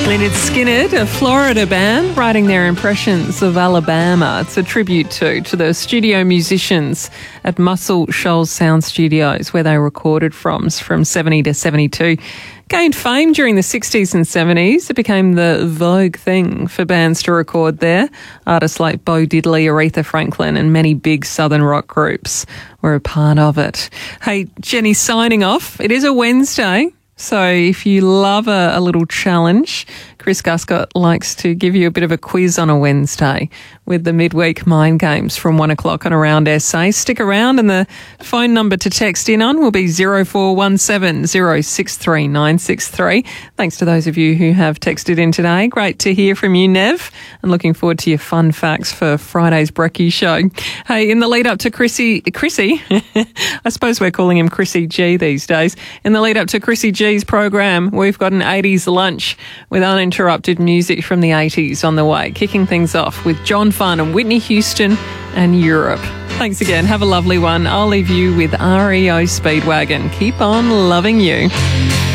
Lynyrd Skynyrd, a Florida band, writing their impressions of Alabama. It's a tribute to the studio musicians at Muscle Shoals Sound Studios, where they recorded from 70 to 72. Gained fame during the 60s and 70s. It became the vogue thing for bands to record there. Artists like Bo Diddley, Aretha Franklin, and many big southern rock groups were a part of it. Hey, Jenny, signing off. It is a Wednesday. So if you love a little challenge, Chris Guscott likes to give you a bit of a quiz on a Wednesday with the midweek mind games from 1 o'clock on Around SA. Stick around, and the phone number to text in on will be 0417 063 963. Thanks to those of you who have texted in today. Great to hear from you, Nev, and looking forward to your fun facts for Friday's Brekkie show. Hey, in the lead up to Chrissy, I suppose we're calling him Chrissy G these days. In the lead up to Chrissy G's program, we've got an 80s lunch with uninterrupted music from the 80s on the way, kicking things off with John Fun and Whitney Houston and Europe. Thanks again. Have a lovely one. I'll leave you with REO Speedwagon. Keep on loving you.